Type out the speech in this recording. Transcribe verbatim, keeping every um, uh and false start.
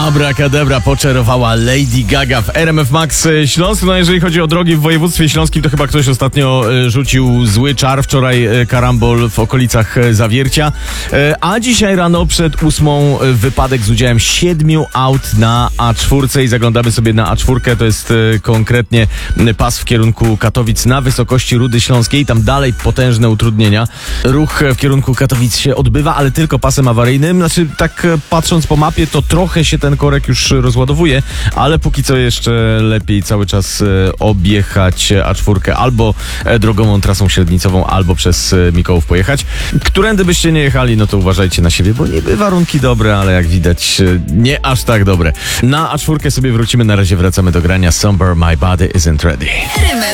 Abracadabra poczarowała Lady Gaga w R M F Max Śląsk. No jeżeli chodzi o drogi w województwie śląskim, to chyba ktoś ostatnio rzucił zły czar. Wczoraj karambol w okolicach Zawiercia. A dzisiaj rano przed ósmą wypadek z udziałem siedmiu aut na A cztery i zaglądamy sobie na A cztery. To jest konkretnie pas w kierunku Katowic na wysokości Rudy Śląskiej. Tam dalej potężne utrudnienia. Ruch w kierunku Katowic się odbywa, ale tylko pasem awaryjnym. Znaczy tak patrząc po mapie, to trochę się ten korek już rozładowuje, ale póki co jeszcze lepiej cały czas objechać A cztery albo drogową trasą średnicową, albo przez Mikołów pojechać. Którędy byście nie jechali, no to uważajcie na siebie, bo niby warunki dobre, ale jak widać nie aż tak dobre. Na A cztery sobie wrócimy, na razie wracamy do grania Somber My Body Isn't Ready.